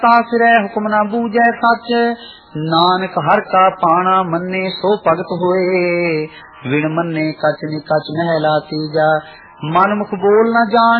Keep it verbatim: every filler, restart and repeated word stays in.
ता फिरै हुक्म न बूझै सच, नानक हर का पाना मन्ने सो भगत होए, विण मन्ने कच निकच महला तीजा। मन मुख बोल न जान